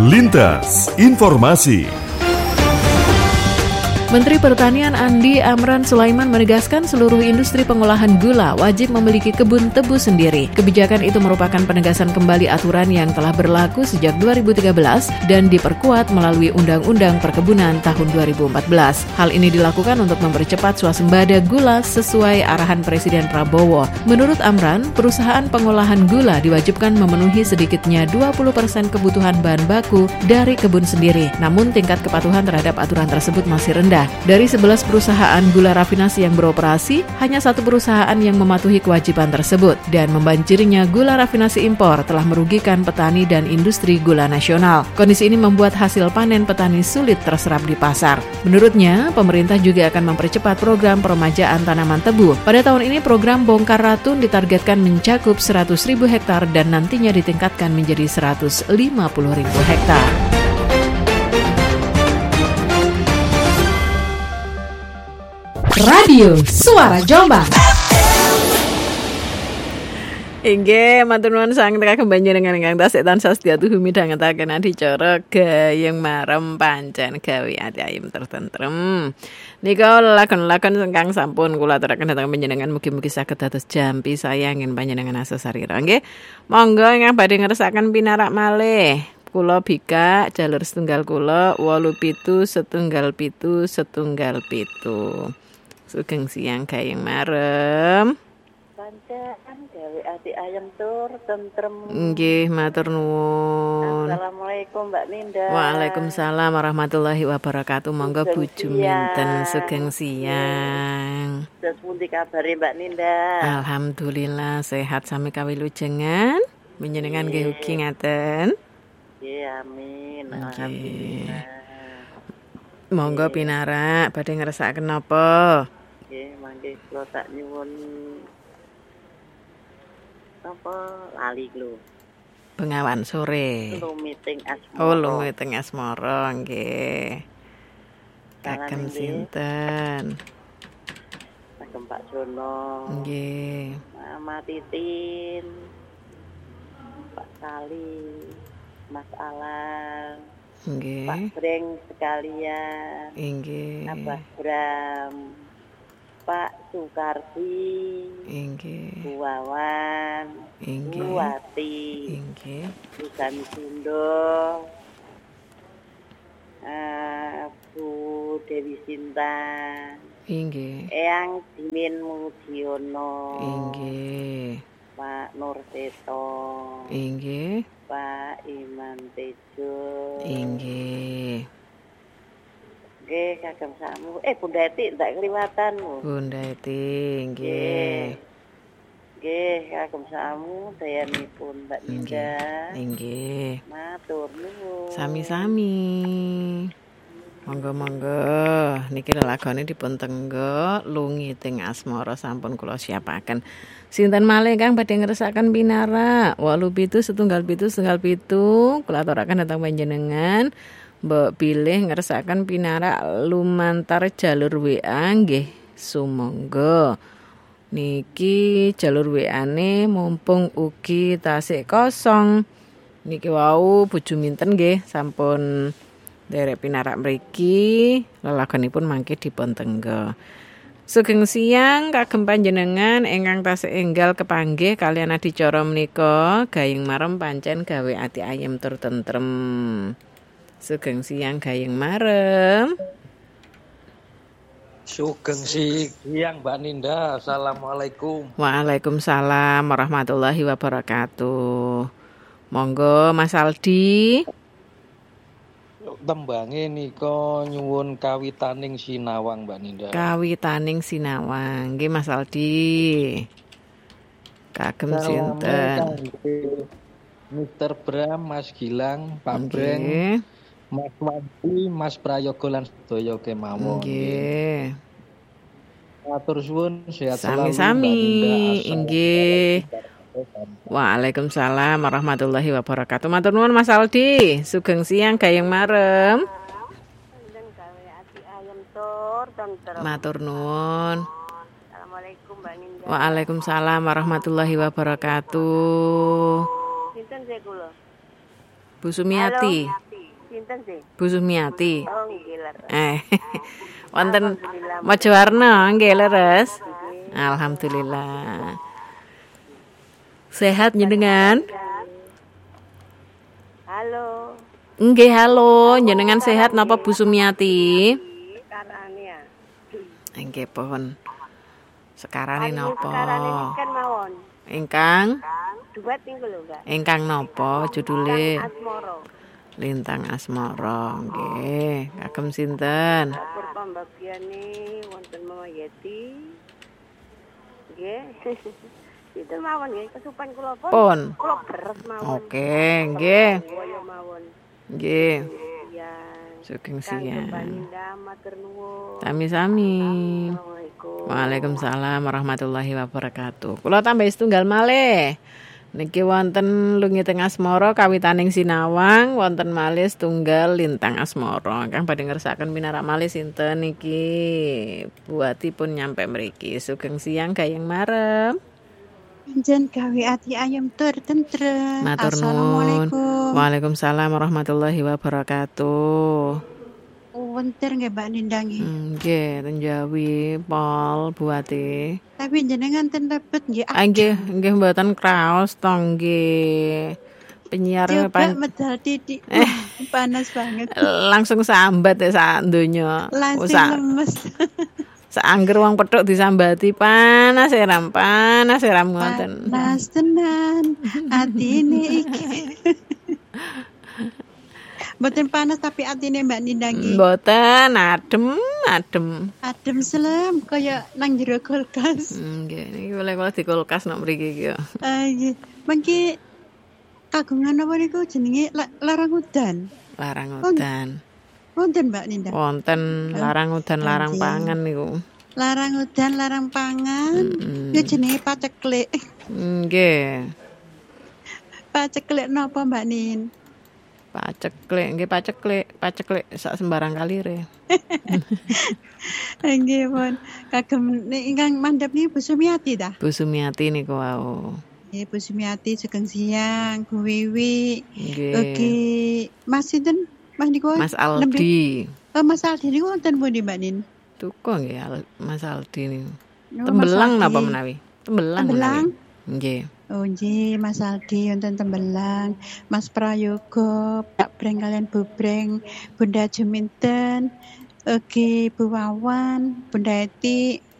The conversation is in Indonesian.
Lintas Informasi. Menteri Pertanian Andi Amran Sulaiman menegaskan seluruh industri pengolahan gula wajib memiliki kebun tebu sendiri. Kebijakan itu merupakan penegasan kembali aturan yang telah berlaku sejak 2013 dan diperkuat melalui Undang-Undang Perkebunan tahun 2014. Hal ini dilakukan untuk mempercepat swasembada gula sesuai arahan Presiden Prabowo. Menurut Amran, perusahaan pengolahan gula diwajibkan memenuhi sedikitnya 20% kebutuhan bahan baku dari kebun sendiri. Namun tingkat kepatuhan terhadap aturan tersebut masih rendah. Dari 11 perusahaan gula rafinasi yang beroperasi, hanya satu perusahaan yang mematuhi kewajiban tersebut. Dan membanjirinya gula rafinasi impor telah merugikan petani dan industri gula nasional. Kondisi ini membuat hasil panen petani sulit terserap di pasar. Menurutnya, pemerintah juga akan mempercepat program peremajaan tanaman tebu. Pada tahun ini, program bongkar ratun ditargetkan mencakup 100.000 hektar dan nantinya ditingkatkan menjadi 150.000 hektar. Radio Suara Jombang. Inggih, matur nuwun sang teka kembali dengan ingkang tasih tansah setia tuhumi dhangetaken adicara gayeng marem pancen gawe ati ayem tertentrem. Nika lakon-lakon ingkang sampun kula aturaken dhateng panjenengan mugi-mugi saged dados jampi sayangin panjenengan asesarira. Nggih, monggo ingkang badhe ngersakaken pinarak malih. Kula bika jalur setunggal kula 871717. Sugeng siang gayeng marem. Pancen gawe ati ayam tur tentrem. Nggih, matur nuwun. Assalamualaikum Mbak Ninda. Waalaikumsalam warahmatullahi wabarakatuh. Monggo bojo minten sugeng siang. Terus pundi kabare Mbak Ninda? Alhamdulillah sehat sami kawilujengan. Panjenengan nggih ugi ngaten. Nggih, amin. Alhamdulillah. Monggo pinarak badhe ngrasakaken napa? Nggih, mangke kula tak nyuwun apa lali lho. Bengawan sore. Lumiting asmara. Oh, lumiting asmara nggih. Kagem sinten? Kagem Pak Jono. Nggih. Mama Titin. Pak Sali. Mas Alan. Nggih. Pak Breng sekalian. Nggih. Abah Bram. Pak Sukardi. Nggih. Bu Wawan. Nggih. Bu Wati. Nggih. Bu Sami Sundo. Bu Dewi Sinta. Nggih. Eyang Dimin Mudiono. Nggih. Pak Nur Seto. Nggih. Pak Iman Tejo. Nggih. Nggih, kagem samu. Bunda Eti ndak kliwatan. Bunda Eti, nggih. Nggih, kagem samu dayanipun Mbak Ninda. Nggih. Matur nuwun. Sami-sami. Monggo-monggo niki lelagone dipun tenggo Lungiting Asmara sampun kula siapaken. Sinten malih kang badhe ngrasakaken pinarak 871717 kula aturaken dhateng panjenengan. Mbok pilih ngrasakaken pinarak lumantar jalur WA nggih sumangga. Niki jalur WA-ne mumpung ugi tasih kosong. Niki wau bojo minten nggih sampun derek pinarak mriki lelagonipun mangke dipun tenggo. Sugeng siang kagem panjenengan ingkang tasih enggal kepanggih kalian adicara menika gayeng marem pancen gawe ati ayem tur tentrem. Sugeng siang gayeng marem. Sugeng siang Mbak Ninda. Assalamualaikum. Waalaikumsalam warahmatullahi wabarakatuh. Monggo Mas Aldi. Tembange nika nyuwun kawitaning sinawang Mbak Ninda. Kawitaning sinawang. Nggih Mas Aldi. Kagem sinten? Mr. Bram, Mas Gilang, Pak Breng, Mas Wandi, Mas Prayogo lan sedaya kemawon. Nggih. Matur suwun sehat selalu. Sami-sami. Inggih. Waalaikumsalam warahmatullahi wabarakatuh. Matur nuwun Mas Aldi. Sugeng siang gayeng marem. Matur nuwun. Assalamualaikum Mbak Ninda. Waalaikumsalam warahmatullahi wabarakatuh. Sinten sih kula? Bu Sumiati. Sinten sih? Bu Sumiati. Oh, nggih leres. Wonten Mojowarno nggih leres. Alhamdulillah. Sehat jenengan? Halo. Nggih halo, jenengan sehat napa Bu Sumiati? Karane ya. Nggih pun. Sekarane napa? Sekarang ini kan mawon. Ingkang Duet niku lho, Mbak. ingkang napa judule? Asmoro. Lintang Asmara nggih. Kagem sinten? Dapur pambagiane wonten Mama Yeti. Nggih. Itu mawon nggih, kesupen kula Pun. Kula beres mawon. Oke, nggih. Kaya mawon. Nggih. Ya. Sugeng Kang siang. Baninda matur nuwun. Sami-sami. Assalamualaikum. Waalaikumsalam warahmatullahi wabarakatuh. Kula tambah setunggal malih. Niki wonten Lungiteng Asmara kawitaning sinawang, wonten malih setunggal Lintang Asmara. Kang badhe ngersakaken pinarak malih sinten niki? Buatipun nyampe mriki. Sugeng siang gayeng marem. Jen gawe ati ayam tur tentrem. Matur nuwun. Assalamualaikum. Waalaikumsalam warahmatullahi wabarakatuh. Wonten nggih Mbak Nindangi. Nggih, ten Jawi, Pol, Buati. Tapi jenengan ten lebet nggih. Nggih mboten kraos to nggih. Penyiar Coba medal titik. Panas banget. langsung sambat ya sak donya. Langsung lemes. Saangger wong pethuk disambati panas eram ngoten. Panas tenan atine iki. Mboten panas tapi atine Mbak Nindangi. Mboten adem. Adem selem kaya nang jero kulkas. Nggih, niki oleh kula di kulkas nok mriki iki. Nggih. Mengki kagungan apa niku jenenge larang udan. Larang udan. Wonten Mbak Ninda. Wonten larang udan larang pangan niku. Larang udan larang pangan. Yo jenenge paceklik. Nggih. Paceklik napa Mbak Nin? Paceklik sak sembarang kalire. Nggih pun. Kagem ingkang mandhap niki Bu Sumiati ta? Bu Sumiati niku wau. Nggih Bu Sumiati sugeng siang, Bu Wiwi. Nggih. Oke, Mas sinten? Mas niku Mas Aldi. Oh, Mas Aldi niku wonten pundi Mbak Nin? Tuku nggih Mas Aldi niku. Oh, Tembelang Mas Aldi. napa menawi? Tembelang. Nggih. Oh nggih, Mas Aldi wonten Tembelang, Mas Prayoga, Pak Breng kalian Bu Breng, Bunda Juminten, Bu Wawan, Bunda Eti,